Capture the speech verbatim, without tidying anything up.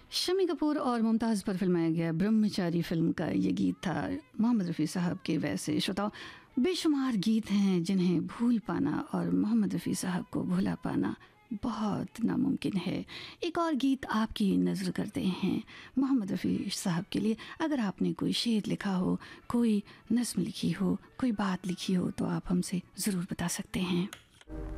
शम्मी कपूर और मुमताज़ पर फिल्माया गया ब्रह्मचारी फिल्म का ये गीत था मोहम्मद रफ़ी साहब के। वैसे श्रोताओ, बेशुमार गीत हैं जिन्हें भूल पाना और मोहम्मद रफ़ी साहब को भुला पाना बहुत नामुमकिन है। एक और गीत आपकी नज़र करते हैं मोहम्मद रफ़ी साहब के लिए। अगर आपने कोई शेर लिखा हो, कोई नज़्म लिखी हो, कोई बात लिखी हो तो आप हमसे ज़रूर बता सकते हैं।